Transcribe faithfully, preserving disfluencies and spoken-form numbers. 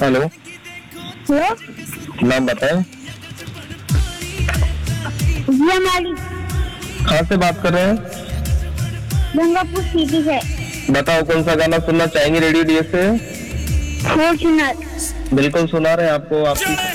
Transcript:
Hello, hello, नाम बताएं। जी हमारी कहाँ से बात कर रहे हैं? गंगापुर सिटी से। बताओ कौन सा गाना सुनना चाहेंगे रेडियो डी एस से? फॉर्च्यूनर। बिल्कुल सुना रहे हैं आपको। आपकी